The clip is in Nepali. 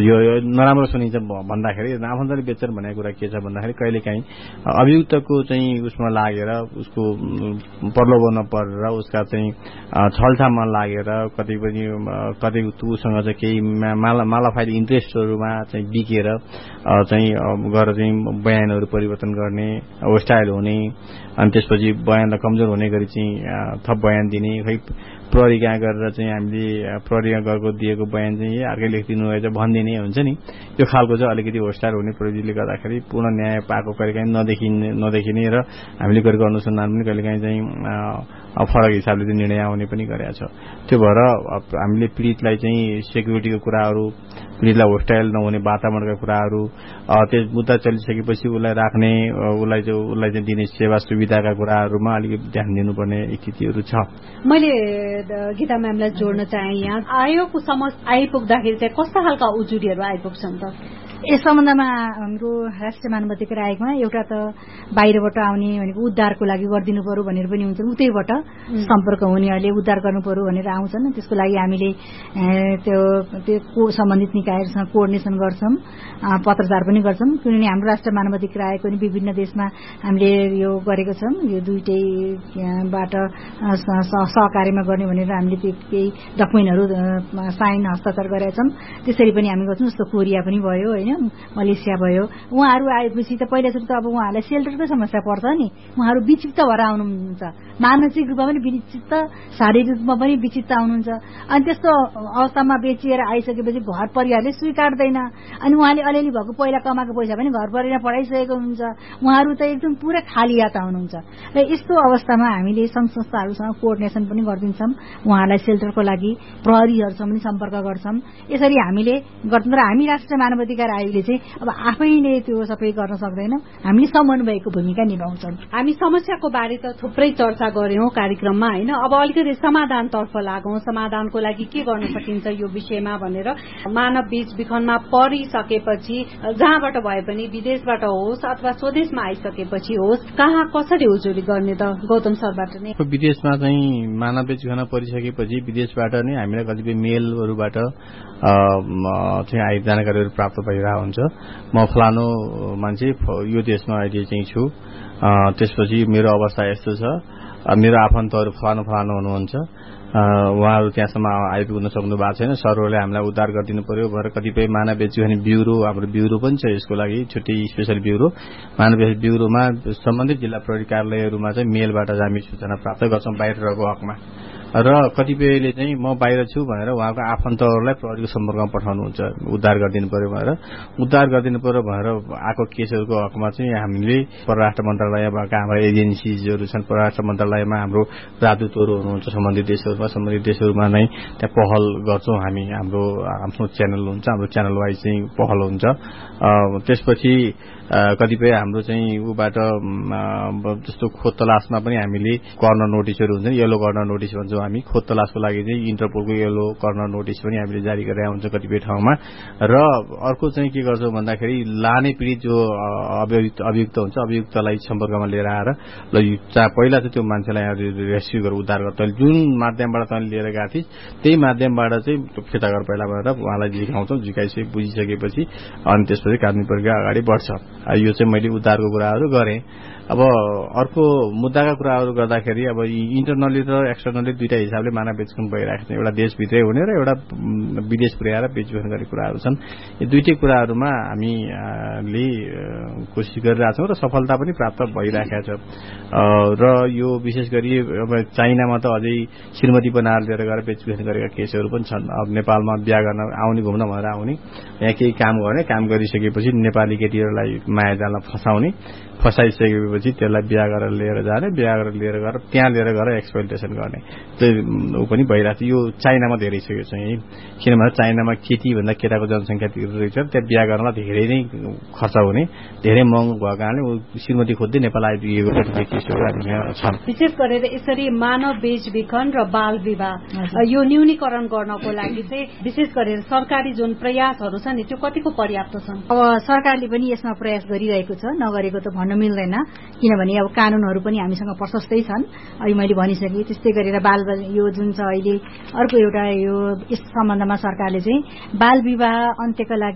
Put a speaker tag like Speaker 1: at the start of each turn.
Speaker 1: यो नराम्रो सुनिन्छ भन्दाखेरि आफन्तले बेच्छन् भनेको कुरा के छ भन्दाखेरि कहिलेकाहीँ अभियुक्तको चाहिँ उसमा लागेर उसको प्रलोभनमा परेर उसका चाहिँ छलछाममा लागेर कतै उसँग चाहिँ केही मालाफाइड इन्ट्रेस्टहरूमा चाहिँ बिकेर चाहिँ गएर चाहिँ बयानहरू परिवर्तन गर्ने स्टाइल हुने अनि त्यसपछि बयानलाई कमजोर हुने गरी चाहिँ थप बयान दिने खै प्रहरी कहाँ गरेर चाहिँ हामीले प्रहरीमा गएको दिएको बयान चाहिँ अर्कै लेखिदिनु भएछ भनिदिने हुन्छ नि त्यो खालको चाहिँ अलिकति होस्टाइल हुने प्रविधिले गर्दाखेरि पूर्ण न्याय पाएको कहिलेकाहीँ नदेखिने र हामीले गरेको अनुसन्धान पनि कहिलेकाहीँ चाहिँ फरक हिसाबले चाहिँ निर्णय आउने पनि गरेका छ। त्यो भएर हामीले पीडितलाई चाहिँ सेक्युरिटीको कुराहरू पीडितलाई होस्टाइल नहुने वातावरणका कुराहरू त्यो मुद्दा चलिसकेपछि उसलाई राख्ने उसलाई चाहिँ दिने सेवा सुविधाका कुराहरूमा अलिकति ध्यान दिनुपर्ने स्थितिहरू छ।
Speaker 2: मैले गीता म्यामलाई जोड्न चाहे यहाँ आयोगको समस्या आइपुग्दाखेरि चाहिँ कस्ता खालका उजुरीहरू आइपुग्छन् त?
Speaker 3: यस सम्बन्धमा हाम्रो राष्ट्रिय मानवाधिकार आयोगमा एउटा त बाहिरबाट आउने भनेको उद्धारको लागि गरिदिनु पर्यो भनेर पनि हुन्छ, उतैबाट सम्पर्क हुनेहरूले उद्धार गर्नु पर्यो भनेर आउँछन्। त्यसको लागि हामीले त्यो सम्बन्धित निकायहरूसँग कोअर्डिनेसन गर्छौं, पत्रचार पनि गर्छौं। किनभने हाम्रो राष्ट्रिय मानवाधिकार आयोग पनि विभिन्न देशमा हामीले यो गरेको छौं, यो दुईटैबाट सहकार्यमा गर्ने भनेर हामीले केही डकुमेन्टहरू साइन हस्ताक्षर गरेका छौं। त्यसरी पनि हामी गर्छौं, जस्तो कोरिया पनि भयो होइन, मलेसिया भयो। उहाँहरू आएपछि त पहिला सुरु त अब उहाँहरूलाई सेल्टरकै समस्या पर्छ नि, उहाँहरू विक्षिप्त भएर आउनुहुन्छ, मानसिक रूपमा पनि विक्षिप्त, शारीरिक रूपमा पनि विक्षिप्त आउनुहुन्छ। अनि त्यस्तो अवस्थामा बेचिएर आइसकेपछि घर परिवारले स्वीकार्दैन, अनि उहाँले अलिअलि भएको पहिला कमाएको पैसा पनि घर परिवार पढाइसकेको हुन्छ, उहाँहरू त एकदम पुरा खाली हात आउनुहुन्छ। र यस्तो अवस्थामा हामीले संघ संस्थाहरूसँग कोअर्डिनेसन पनि गरिदिन्छौँ, उहाँहरूलाई सेल्टरको लागि प्रहरीहरूसँग पनि सम्पर्क गर्छौँ। यसरी हामीले गर्छौँ। र हामी राष्ट्रिय मानवाधिकार आयोगले चाहिँ अब आफैले त्यो सबै गर्न सक्दैनौँ, हामीले समन्वयको भूमिका निभाउँछौँ।
Speaker 2: हामी समस्याको बारे त थुप्रै चर्चा गर्यौं कार्यक्रममा होइन, अब अलिकति समाधानतर्फ लागौं। समाधानको लागि के गर्न सकिन्छ यो विषयमा भनेर मानव बीच विखनमा परिसकेपछि जहाँबाट भए पनि विदेशबाट होस् अथवा स्वदेशमा आइसकेपछि होस् कहाँ कसरी उजुरी गर्ने त गौतम सरबाट नै?
Speaker 1: विदेशमा चाहिँ मानव बीच विखनमा परिसकेपछि विदेशबाट नै हामीलाई कतिपय मेलहरूबाट चाहिँ जानकारीहरू प्राप्त भइरहेको हुन्छ। म फलानु मान्छे यो देशमा अहिले चाहिँ छु, त्यसपछि मेरो अवस्था यस्तो छ, मेरो आफन्तहरू फलानु हुनुहुन्छ, उहाँहरू त्यहाँसम्म आइपुग्न सक्नु भएको छैन, सरहरूले हामीलाई उद्धार गरिदिनु पर्यो भनेर कतिपय मानव बेचबिखन ब्युरो, हाम्रो ब्युरो पनि छ यसको लागि, छुट्टै स्पेशल ब्युरो, मानव बेचबिखन ब्युरोमा सम्बन्धित जिल्ला प्रहरी कार्यालयहरूमा चाहिँ मेलबाट हामी सूचना प्राप्त गर्छौँ बाहिर रहेको हकमा। र कतिपयले चाहिँ म बाहिर छु भनेर उहाँको आफन्तहरूलाई प्रहरीको सम्पर्कमा पठाउनुहुन्छ, उद्धार गरिदिनु पर्यो भनेर। उद्धार गरिदिनु पर्यो भनेर आएको केसहरूको हकमा चाहिँ हामीले परराष्ट्र मन्त्रालयका हाम्रा एजेन्सीजहरू छन्, परराष्ट्र मन्त्रालयमा हाम्रो राजदूतहरू हुनुहुन्छ सम्बन्धित देशहरूमा नै त्यहाँ पहल गर्छौँ हामी। हाम्रो आफ्नो च्यानल हुन्छ, हाम्रो च्यानल वाइज चाहिँ पहल हुन्छ। त्यसपछि कतिपय हाम्रो चाहिँ उबाट जस्तो खोज तलासमा पनि हामीले कर्नर नोटिसहरू हुन्छ, येलो कर्नर नोटिस भन्छौँ हामी। खोज तलासको लागि चाहिँ इन्टरपोलको येलो कर्नर नोटिस पनि हामीले जारी गरेका हुन्छ कतिपय ठाउँमा। र अर्को चाहिँ के गर्छौँ भन्दाखेरि लाने पीडित जो अभियुक्त हुन्छ, अभियुक्तलाई सम्पर्कमा लिएर आएर ल पहिला चाहिँ त्यो मान्छेलाई रेस्क्यु गरेर उद्धार गर, तैँले जुन माध्यमबाट तैँले लिएर गएको थिइस् त्यही माध्यमबाट चाहिँ फिर्ता गर पहिला भनेर उहाँलाई झिकाउँछौँ। बुझिसकेपछि अनि त्यसपछि कानुनी प्रक्रिया अगाडि बढ्छ। यो चाहिँ मैले उद्धारको कुराहरू गरेँ। अब अर्को मुद्दाका कुराहरू गर्दाखेरि अब इन्टरनली र एक्सटर्नली दुईटा हिसाबले मानव बेचबिखन भइरहेको छ। एउटा देशभित्रै हुने र एउटा विदेश पुर्याएर बेचबिखन गर्ने कुराहरू छन्। यो दुईटै कुराहरूमा हामीले कोसिस गरिरहेछौँ र सफलता पनि प्राप्त भइरहेको छ। र यो विशेष गरी अब चाइनामा त अझै श्रीमती बनाएर लिएर गएर बेचबिखन गरेका केसहरू पनि छन्। अब नेपालमा बिहा गर्न आउने, घुम्न भनेर आउने, यहाँ केही काम गर्ने, काम गरिसकेपछि नेपाली केटीहरूलाई मायाजालमा फसाइसकेपछि त्यसलाई बिहा गरेर लिएर जाने, बिहा गरेर लिएर गएर त्यहाँ लिएर गएर एक्सप्लोइटेसन गर्ने, त्यो पनि भइरहेको छ। यो चाइनामा धेरै छ यो चाहिँ, किनभने चाइनामा केटीभन्दा केटाको जनसङ्ख्या धेरै रहेछ, त्यहाँ बिहा गर्नलाई धेरै नै खर्च हुने, धेरै महँगो भएको कारणले श्रीमती खोज्दै नेपाल आइपुगेको कतिपय केसहरू छन्।
Speaker 2: विशेष गरेर यसरी मानव बेचबिखन र बाल विवाह यो न्यूनीकरण गर्नको लागि चाहिँ विशेष गरेर सरकारी जुन प्रयासहरू छन् त्यो कतिको पर्याप्त छन्?
Speaker 3: अब सरकारले पनि यसमा प्रयास गरिरहेको छ, नगरेको त भन्न मिल्दैन, किनभने अब कानूनहरू पनि हामीसँग प्रशस्तै छन्। अहिले मैले भनिसकेँ। त्यस्तै गरेर बाल यो जुन छ अहिले अर्को एउटा यो यस सम्बन्धमा सरकारले चाहिँ बाल विवाह अन्त्यका लागि